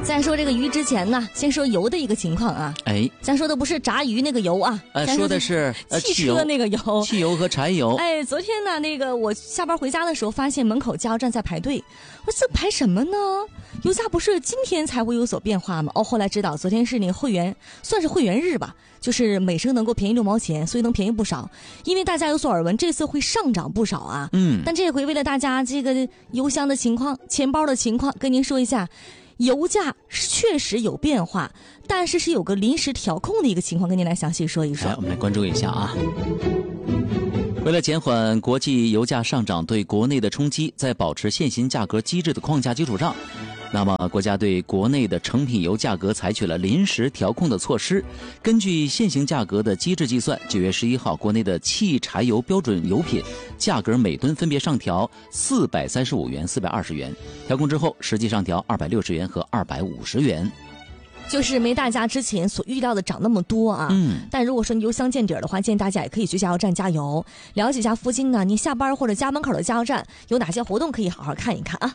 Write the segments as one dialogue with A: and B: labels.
A: 在说这个鱼之前呢，先说油的一个情况啊。
B: 哎，
A: 咱说的不是炸鱼那个油啊，
B: 说的是
A: 汽车那个油，
B: 汽油和柴油。
A: 哎，昨天呢，我下班回家的时候，发现门口加油站在排队，我这排什么呢？油价不是今天才会有所变化吗？后来知道昨天是那个会员，算是会员日吧，就是每升能够便宜6毛钱，所以能便宜不少。因为大家有所耳闻，这次会上涨不少啊。但这回为了大家这个油箱的情况、钱包的情况，跟您说一下。油价确实有变化，但是有个临时调控的一个情况，跟您来详细说一说。
B: 来，我们来关注一下啊。为了减缓国际油价上涨对国内的冲击，在保持现行价格机制的框架基础上，那么国家对国内的成品油价格采取了临时调控的措施。根据现行价格的机制计算，9月11号，国内的汽柴油标准油品价格每吨分别上调435元、420元，调控之后实际上调260元和250元。
A: 就是没大家之前所预料的涨那么多啊。但如果说你油箱见底的话，建议大家也可以去加油站加油，了解一下附近呢，你下班或者家门口的加油站有哪些活动，可以好好看一看啊。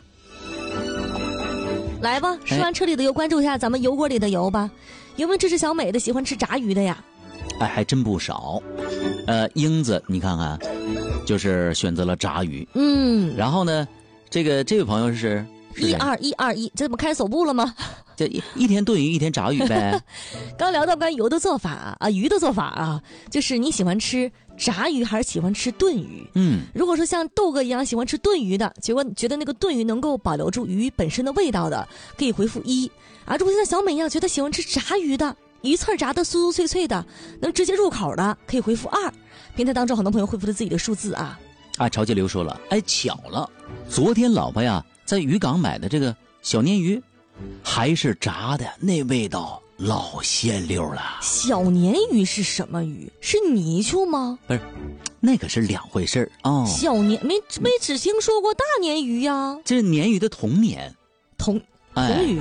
A: 来吧，说完车里的油，关注一下咱们油锅里的油吧。有没有支持小美的喜欢吃炸鱼的呀？
B: 哎，还真不少。英子，你看看，就是选择了炸鱼。然后呢，这位朋友是12121，
A: 这不开始走步了吗？
B: 这一天炖鱼，一天炸鱼呗。
A: 刚聊到关于油的做法啊，鱼的做法啊，就是你喜欢吃炸鱼还是喜欢吃炖鱼？如果说像豆哥一样喜欢吃炖鱼的，结果觉得那个炖鱼能够保留住鱼本身的味道的，可以回复1啊。如果像小美一样觉得喜欢吃炸鱼的，鱼刺炸的酥酥脆脆的，能直接入口的，可以回复2。平台当中很多朋友回复了自己的数字啊。
B: 潮姐刘说了，哎，巧了，昨天老婆呀在渔港买的这个小鲶鱼，还是炸的，那味道老鲜溜了。
A: 小鲶鱼是什么鱼？是泥鳅吗？
B: 不是，那可是两回事哦。
A: 小鲶没只听说过大鲶鱼呀。
B: 这是鲶鱼的童年，
A: 童鱼。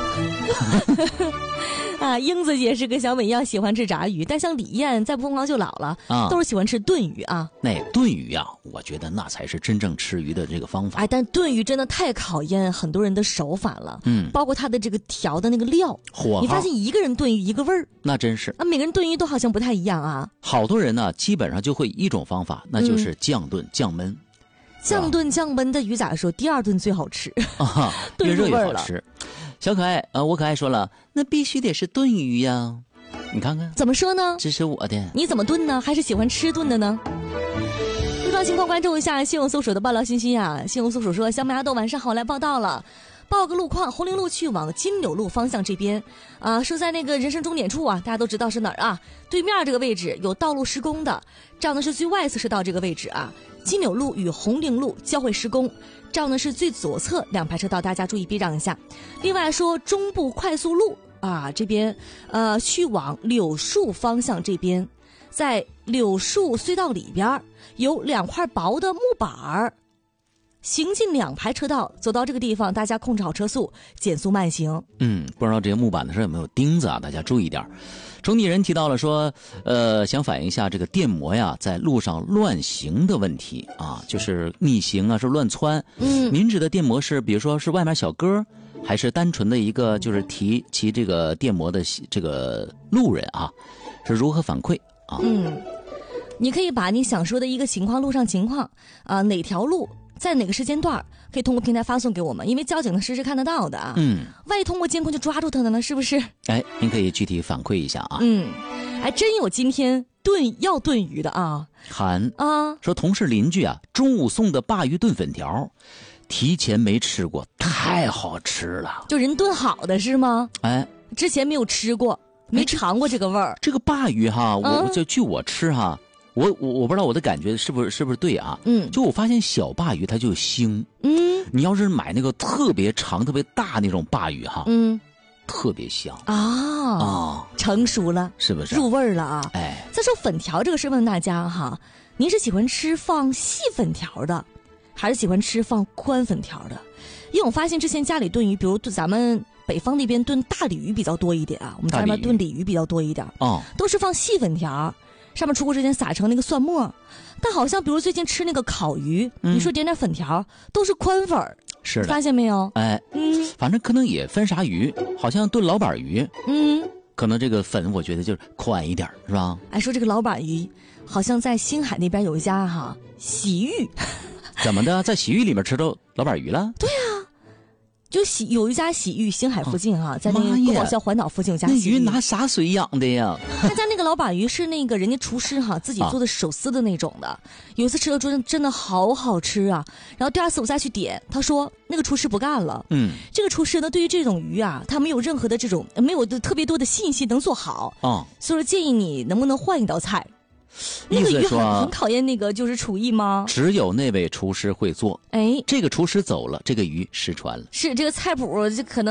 A: 啊，英子姐是跟小美一样喜欢吃炸鱼，但像李艳再不疯狂就老了啊，都是喜欢吃炖鱼啊。
B: 那炖鱼啊，我觉得那才是真正吃鱼的这个方法。
A: 哎，但炖鱼真的太考验很多人的手法了，包括他的这个调的那个料，你发现一个人炖鱼一个味儿，
B: 那真是
A: 啊，每个人炖鱼都好像不太一样啊。
B: 好多人呢，基本上就会一种方法，那就是酱炖、酱焖。
A: 酱炖酱焖的鱼咋说？第二顿最好吃
B: 啊，越热越好吃。小可爱我可爱说了，那必须得是炖鱼呀。你看看
A: 怎么说呢？
B: 这是我的。
A: 你怎么炖呢？还是喜欢吃炖的呢？路况情况关注一下信用搜索的爆料信息啊。信用搜索说，小美阿豆晚上好，来报道了。报个路况，红陵路去往金柳路方向这边啊，是在那个人生终点处啊，大家都知道是哪儿啊？对面这个位置有道路施工的，这样的是最外侧是到这个位置啊。金柳路与红陵路交汇施工，这样呢是最左侧2排车道，大家注意避让一下。另外说中部快速路啊，这边去往柳树方向这边，在柳树隧道里边有2块薄的木板儿。行进2排车道，走到这个地方，大家控制好车速，减速慢行。
B: 不知道这些木板的上有没有钉子啊？大家注意点。中地人提到了说，想反映一下这个电摩呀在路上乱行的问题啊，就是逆行啊，是乱窜。您指的电摩是，比如说是外面小哥，还是单纯的一个就是骑这个电摩的这个路人啊？是如何反馈啊？
A: 你可以把你想说的一个情况，路上情况啊，哪条路？在哪个时间段可以通过平台发送给我们，因为交警呢实时看得到的啊。万一通过监控就抓住他的呢，是不是？
B: 哎，您可以具体反馈一下啊。
A: 还真有今天要炖鱼的啊。
B: 韩啊说同事邻居啊，中午送的鲅鱼炖粉条，提前没吃过，太好吃了。
A: 就人炖好的是吗？
B: 哎，
A: 之前没有吃过，没尝过这个味儿。
B: 这个鲅鱼哈，据我吃哈。我不知道我的感觉是不是对啊？就我发现小鲅鱼它就腥。你要是买那个特别长、特别大那种鲅鱼哈，特别香啊，
A: 成熟了，
B: 是不是
A: 入味儿了啊？
B: 哎，
A: 再说粉条这个事，问大家哈，您是喜欢吃放细粉条的，还是喜欢吃放宽粉条的？因为我发现之前家里炖鱼，比如咱们北方那边炖大鲤鱼比较多一点啊，我们家那边炖鲤鱼比较多一点都是放细粉条。上面出锅之前撒成那个蒜末，但好像比如最近吃那个烤鱼，你说点粉条都是宽粉儿，
B: 是的，
A: 发现没有？
B: 哎，反正可能也分啥鱼，好像炖老板鱼，可能这个粉我觉得就是宽一点，是吧？
A: 哎，说这个老板鱼，好像在星海那边有一家洗浴，
B: 怎么的，在洗浴里面吃到老板鱼了？
A: 对啊，就有一家洗浴，星海附近在那个国宝校环岛附近有家洗浴。
B: 那鱼拿啥水养的呀？
A: 他家那个老板鱼是那个人家厨师自己做的手撕的那种的。有一次吃了真的好好吃啊！然后第二次我再去点，他说那个厨师不干了。这个厨师呢，对于这种鱼他没有任何的这种没有特别多的信息能做好所以说建议你能不能换一道菜。那个鱼很考验那个就是厨艺吗？
B: 只有那位厨师会做。
A: 哎，
B: 这个厨师走了，这个鱼失传了。
A: 是这个菜谱就可能。